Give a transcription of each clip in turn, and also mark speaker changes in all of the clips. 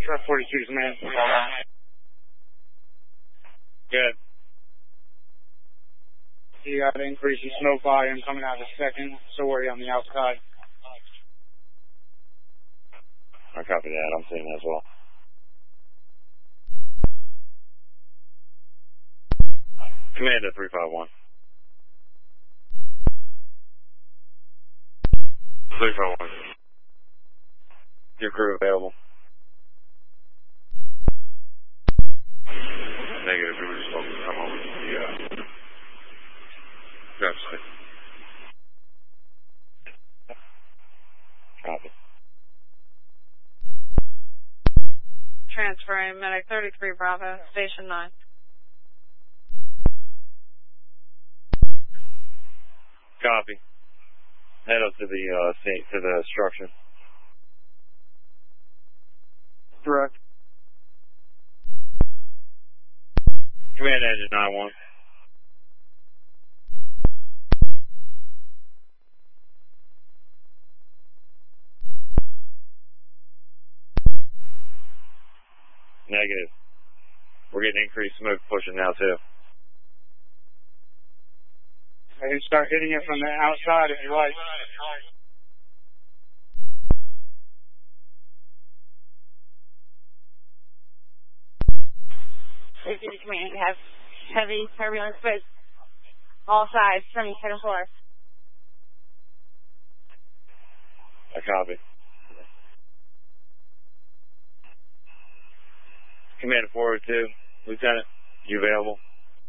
Speaker 1: Truck 42's man. Good. You got an increase in smoke volume coming out of the second story on the outside.
Speaker 2: I copy that. I'm seeing that as well. Commander 351. 351. Your crew available. Negative. We were supposed to come over to the grab site. Copy.
Speaker 3: Transferring Medic 33 Bravo, Station 9.
Speaker 2: Copy. Head up to the structure.
Speaker 1: Direct.
Speaker 2: Command engine 9-1. Negative. We're getting increased smoke pushing now too.
Speaker 1: I can start hitting it from the outside if you like.
Speaker 3: Safety to command. Have heavy turbulence, but all sides from the second floor.
Speaker 2: I copy. Command 402, Lieutenant, you available?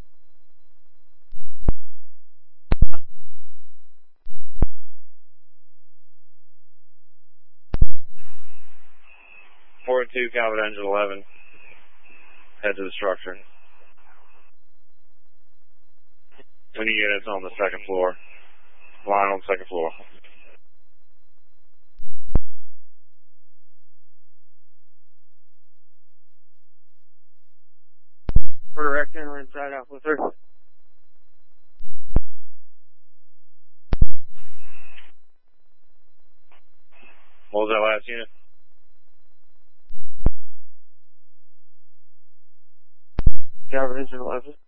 Speaker 2: Forward 2, Calvert Engine 11. Head to the structure. Any units on the second floor. Line on the second floor.
Speaker 1: For direct in or inside out with her.
Speaker 2: What was that last unit?
Speaker 1: Calvert Engine 11.